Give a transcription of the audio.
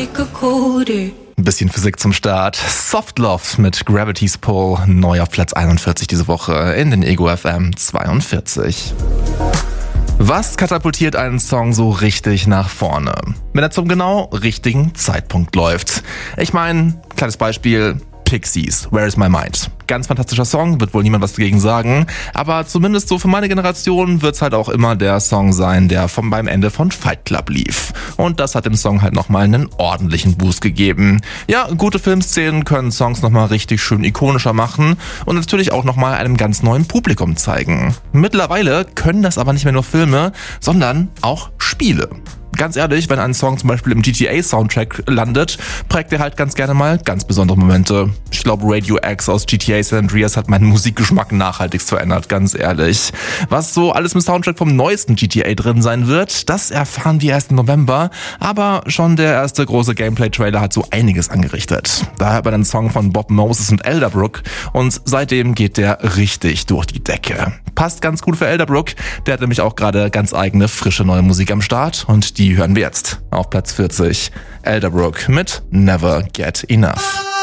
take a colder. Ein bisschen Physik zum Start. Soft Love mit Gravity's Pull, neu auf Platz 41 diese Woche in den Ego FM 42. Was katapultiert einen Song so richtig nach vorne? Wenn er zum genau richtigen Zeitpunkt läuft. Ich meine, kleines Beispiel, Pixies, Where is my mind? Ganz fantastischer Song, wird wohl niemand was dagegen sagen, aber zumindest so für meine Generation wird's halt auch immer der Song sein, der beim Ende von Fight Club lief. Und das hat dem Song halt nochmal einen ordentlichen Boost gegeben. Ja, gute Filmszenen können Songs nochmal richtig schön ikonischer machen und natürlich auch nochmal einem ganz neuen Publikum zeigen. Mittlerweile können das aber nicht mehr nur Filme, sondern auch Spiele. Ganz ehrlich, wenn ein Song zum Beispiel im GTA-Soundtrack landet, prägt er halt ganz gerne mal ganz besondere Momente. Ich glaube, Radio X aus GTA San Andreas hat meinen Musikgeschmack nachhaltigst verändert, ganz ehrlich. Was so alles im Soundtrack vom neuesten GTA drin sein wird, das erfahren wir erst im November, aber schon der erste große Gameplay-Trailer hat so einiges angerichtet. Da hört man einen Song von Bob Moses und Elderbrook und seitdem geht der richtig durch die Decke. Passt ganz gut für Elderbrook, der hat nämlich auch gerade ganz eigene, frische neue Musik am Start und die hören wir jetzt auf Platz 40. Elderbrook mit Never Get Enough.